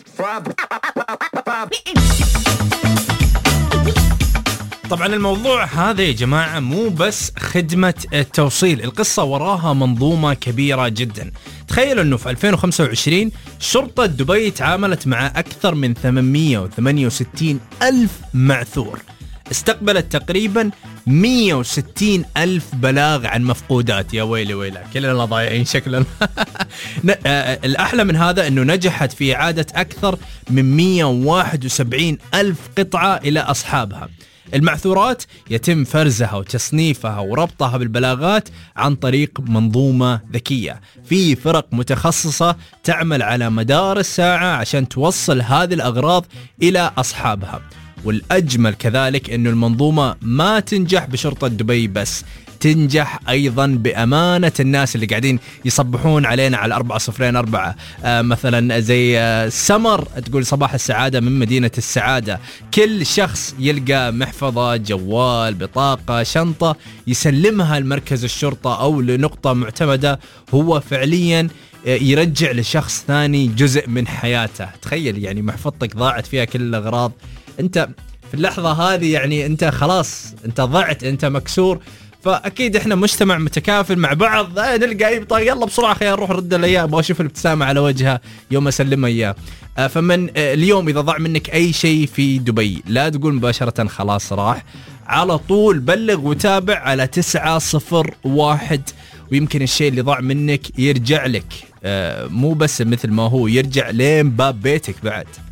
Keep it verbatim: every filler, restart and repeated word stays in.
طبعا الموضوع هذا يا جماعة مو بس خدمة التوصيل، القصة وراها منظومة كبيرة جدا. تخيلوا أنه في ألفين وخمسة وعشرين شرطة دبي تعاملت مع أكثر من ثمانمئة وثمانية وستين ألف معثور، استقبلت تقريبا مئة وستين ألف بلاغ عن مفقودات. يا ويلي ويلي كلنا ضايعين شكلنا. الأحلى من هذا أنه نجحت في إعادة أكثر من مئة وواحد وسبعين ألف قطعة إلى أصحابها. المعثورات يتم فرزها وتصنيفها وربطها بالبلاغات عن طريق منظومة ذكية في فرق متخصصة تعمل على مدار الساعة عشان توصل هذه الأغراض إلى أصحابها. والأجمل كذلك أن المنظومة ما تنجح بشرطة دبي بس، تنجح أيضا بأمانة الناس اللي قاعدين يصبحون علينا على أربعة صفرين أربعة. آه مثلا زي آه سمر تقول صباح السعادة من مدينة السعادة. كل شخص يلقى محفظة، جوال، بطاقة، شنطة يسلمها لمركز الشرطة أو لنقطة معتمدة، هو فعليا يرجع لشخص ثاني جزء من حياته. تخيل يعني محفظتك ضاعت فيها كل الأغراض، أنت في اللحظة هذه يعني أنت خلاص أنت ضعت، أنت مكسور. فأكيد إحنا مجتمع متكافل مع بعض، نلقى أي بطاقة يلا بسرعة خير نروح رد له إياه، أبغى أشوف الابتسامة على وجهها يوم أسلمها إياه. فمن اليوم إذا ضاع منك أي شيء في دبي لا تقول مباشرة خلاص راح، على طول بلغ وتابع على تسعة صفر واحد، ويمكن الشيء اللي ضاع منك يرجع لك، مو بس مثل ما هو، يرجع لين باب بيتك بعد.